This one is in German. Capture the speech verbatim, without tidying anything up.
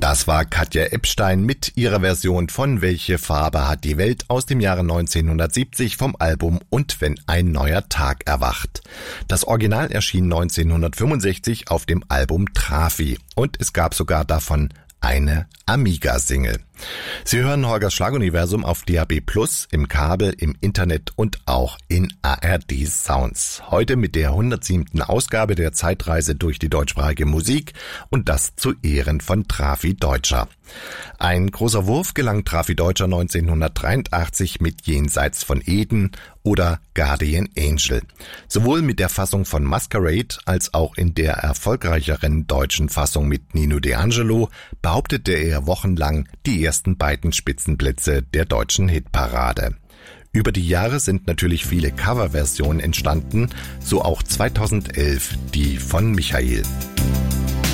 Das war Katja Epstein mit ihrer Version von Welche Farbe hat die Welt aus dem Jahre neunzehnhundertsiebzig vom Album Und wenn ein neuer Tag erwacht. Das Original erschien neunzehnhundertfünfundsechzig auf dem Album Trafi und es gab sogar davon eine Amiga-Single. Sie hören Holgers Schlaguniversum auf D A B Plus, im Kabel, im Internet und auch in A R D Sounds. Heute mit der hundertsiebten Ausgabe der Zeitreise durch die deutschsprachige Musik und das zu Ehren von Trafi Deutscher. Ein großer Wurf gelang Trafi Deutscher neunzehnhundertdreiundachtzig mit Jenseits von Eden oder Guardian Angel. Sowohl mit der Fassung von Masquerade als auch in der erfolgreicheren deutschen Fassung mit Nino D'Angelo behauptete er wochenlang die ersten beiden Spitzenplätze der deutschen Hitparade. Über die Jahre sind natürlich viele Coverversionen entstanden, so auch zweitausendelf die von Michael.